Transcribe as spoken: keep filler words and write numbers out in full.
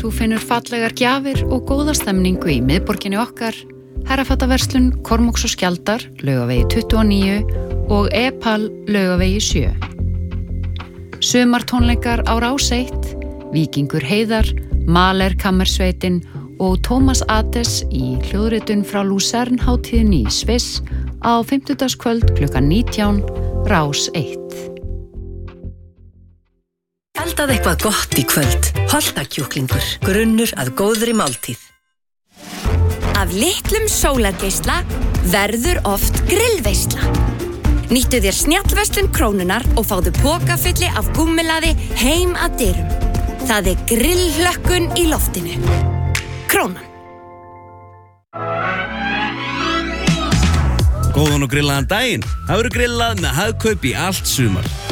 Þú finnur fallegar gjafir og góða stemningu í miðborginni okkar, herrafattaverslun Kormáks og Skjaldar, Laugavegi tuttugu og níu og Epal, Laugavegi sjö. Sumartónleikar á Rás eitt, Víkingur Heiðar, Mahler Kammersveitin og Tómas Ades í hljóðritun frá Luzern hátíðinni í Sviss á fimmtudagskvöld klukkan nítján, Rás eitt. Eldað eitthvað gott í kvöld. Holtakjúklingur, grunnur að góðri máltíð. Af litlum sólargeisla verður oft grillveisla. Nýttu þér snjallverslun Krónunnar og fáðu pokafulli af gúmmelaði heim að dyrum. Það er grillhlökkun í loftinu. Krónan. Góðan og grillaðan daginn. Það verður grillað með Hagkaup í allt sumar.